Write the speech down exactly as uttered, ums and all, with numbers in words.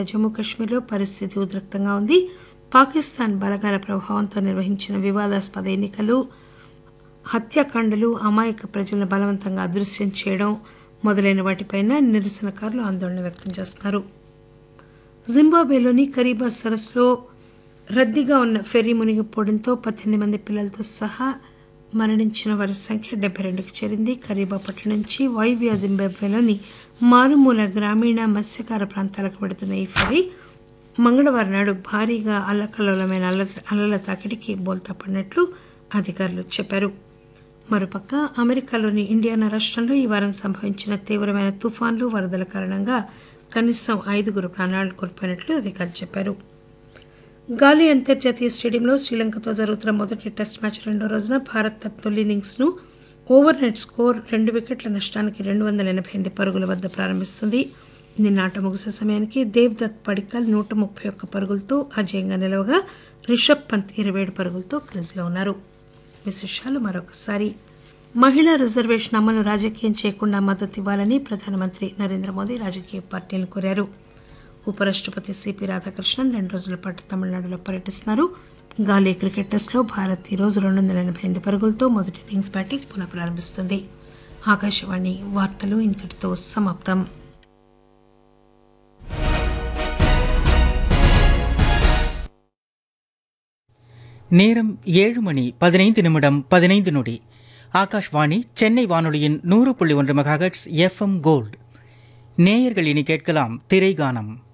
జమ్మూ కాశ్మీర్లో పరిస్థితి ఉద్రిక్తంగా ఉంది. పాకిస్తాన్ బలగాల ప్రభావంతో నిర్వహించిన వివాదాస్పద ఎన్నికలు, హత్యాకాండలు, అమాయక ప్రజలను బలవంతంగా అదృశ్యం చేయడం మొదలైన వాటిపైన నిరసనకారులు ఆందోళన వ్యక్తం చేస్తున్నారు. జింబాబ్వేలోని కరీబా సరస్సులో రద్దీగా ఉన్న ఫెర్రీ మునిగిపోవడంతో పద్దెనిమిది మంది పిల్లలతో సహా మరణించిన వారి సంఖ్య డెబ్బై రెండుకు చేరింది. కరీబా పట్టణం నుంచి వాయువ్య జింబాబ్వేలోని మారుమూల గ్రామీణ మత్స్యకార ప్రాంతాలకు వెడుతున్న ఈ ఫెర్రీ మంగళవారం నాడు భారీగా అల్లకల్లోలమైన అల్ల అలల తాకిడికి బోల్తా పడినట్లు అధికారులు చెప్పారు. మరోపక్క అమెరికాలోని ఇండియానా రాష్ట్రంలో ఈ వారం సంభవించిన తీవ్రమైన తుఫాన్లు, వరదల కారణంగా కనీసం ఐదుగురు ప్రాణాలు కోల్పోయినట్లు అధికారులు చెప్పారు. గాలీ అంతర్జాతీయ స్టేడియంలో శ్రీలంకతో జరుగుతున్న మొదటి టెస్ట్ మ్యాచ్ రెండో రోజున భారత్ తన తొలి ఇన్నింగ్స్ను ఓవర్ నెట్ స్కోర్ రెండు వికెట్ల నష్టానికి రెండు వందల ఎనభై ఎనిమిది పరుగుల వద్ద ప్రారంభిస్తుంది. నిన్న ఆట ముగిసే సమయానికి దేవ్దత్ పడిక్కల్ నూట ముప్పై ఒక్క పరుగులతో అజేయంగా నిలవగా రిషబ్ పంత్ ఇరవై ఏడు పరుగులతో క్రీజ్లో ఉన్నారు. విశేషాలు మరొకసారి. మహిళా రిజర్వేషన్ అమలు రాజకీయం చేయకుండా మద్దతు ఇవ్వాలని ప్రధానమంత్రి నరేంద్ర మోదీ రాజకీయ పార్టీలను కోరారు. ఉపరాష్టపతి సిపి రాధాకృష్ణన్ రెండు రోజుల పాటు తమిళనాడులో పర్యటిస్తున్నారు. గాలీ క్రికెట్ టెస్టులో భారత్ ఈ రోజు రెండు వందల ఎనభై ఎనిమిది పరుగులతో మొదటి ఇన్నింగ్స్ బ్యాటింగ్ పునః ప్రారంభిస్తుంది. ఆకాశవాణి వార్తలు ఇంతటితో సమాప్తం. நேரம் ஏழு மணி பதினைந்து நிமிடம் பதினைந்து நொடி. ஆகாஷ்வாணி சென்னை வானொலியின் நூறு புள்ளி ஒன்று மெகாஹெர்ட்ஸ் எஃப்எம் கோல்டு. நேயர்கள் இனி கேட்கலாம் திரைகானம்.